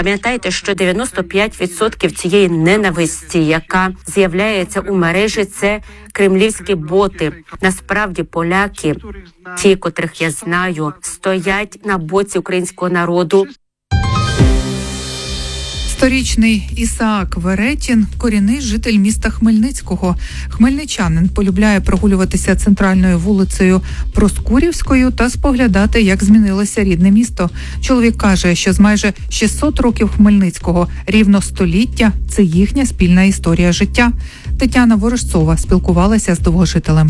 Пам'ятайте, що 95% цієї ненависті, яка з'являється у мережі, це кремлівські боти. Насправді поляки, ті, котрих я знаю, стоять на боці українського народу. Сторічний Ісаак Веретін – корінний житель міста Хмельницького. Хмельничанин полюбляє прогулюватися центральною вулицею Проскурівською та споглядати, як змінилося рідне місто. Чоловік каже, що з майже 600 років Хмельницького рівно століття – це їхня спільна історія життя. Тетяна Ворожцова спілкувалася з довгожителем.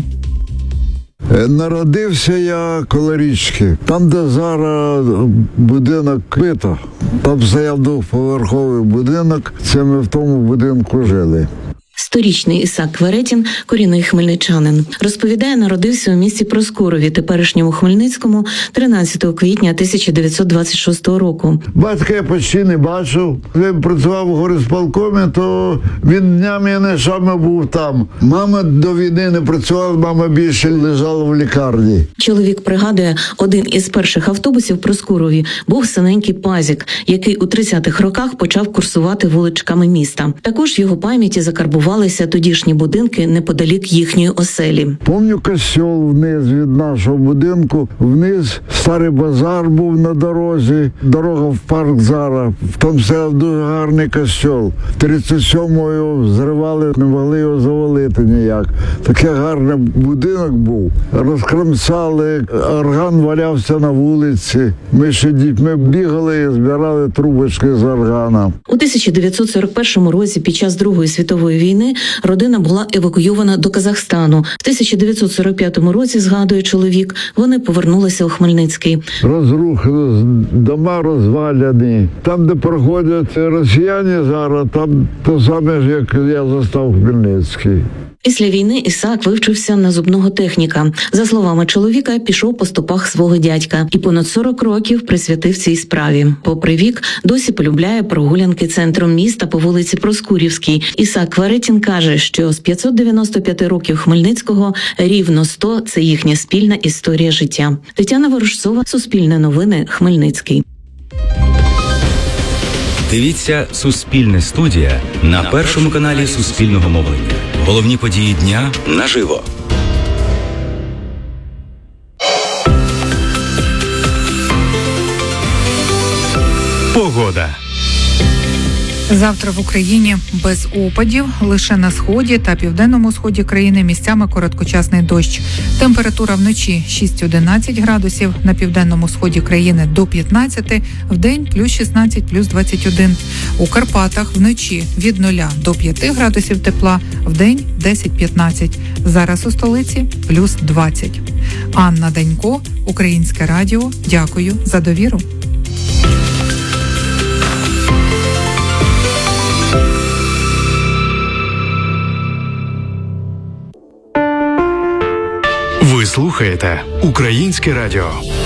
Народився я коло річки, там, де зараз будинок Квита. Там стояв двохповерховий будинок, це ми в тому будинку жили. Сторічний Ісаак Веретін – корінний хмельничанин. Розповідає, народився у місті Проскурові, теперішньому Хмельницькому, 13 квітня 1926 року. Батька я почти не бачив. Він працював у горисполкомі, то він днями і ночами був там. Мама до війни не працювала, мама більше лежала в лікарні. Чоловік пригадує, один із перших автобусів в Проскурові був синенький пазік, який у 30-х роках почав курсувати вуличками міста. Також в його пам'яті закарбувалися тодішні будинки неподалік їхньої оселі. Помню костьол вниз від нашого будинку, вниз старий базар був на дорозі, дорога в парк зараз, там стояв дуже гарний костьол. 37-го його зривали, не могли його завалити ніяк. Такий гарний будинок був. Розкромсали, орган валявся на вулиці. Ми ще дітьми бігали і збирали трубочки з органа. У 1941 році під час Другої світової війни родина була евакуйована до Казахстану. В 1945 році, згадує чоловік, вони повернулися у Хмельницький. Розрух, дома розваляні. Там, де проходять росіяни зараз, там то саме ж, як я застав Хмельницький. Після війни Ісаак вивчився на зубного техніка. За словами чоловіка, пішов по стопах свого дядька і понад 40 років присвятив цій справі. Попри вік, досі полюбляє прогулянки центром міста по вулиці Проскурівській. Ісаак Веретін каже, що з 595 років Хмельницького рівно 100 – це їхня спільна історія життя. Тетяна Ворожцова, Суспільне новини, Хмельницький. Дивіться «Суспільне студія» на першому каналі Суспільного мовлення. Головні події дня наживо. Погода. Завтра в Україні без опадів, лише на сході та південному сході країни місцями короткочасний дощ. Температура вночі 6-11 градусів, на південному сході країни до 15, вдень плюс 16, плюс 21. У Карпатах вночі від 0 до 5 градусів тепла, вдень 10-15. Зараз у столиці плюс 20. Анна Данько, Українське радіо. Дякую за довіру. Ви слухаєте Українське радіо.